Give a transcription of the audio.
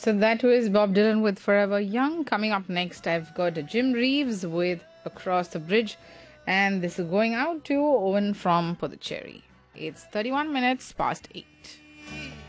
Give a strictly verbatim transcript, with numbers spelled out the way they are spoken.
So that was Bob Dylan with Forever Young. Coming up next, I've got Jim Reeves with Across the Bridge. And this is going out to Owen from Puducherry. It's thirty-one minutes past eight.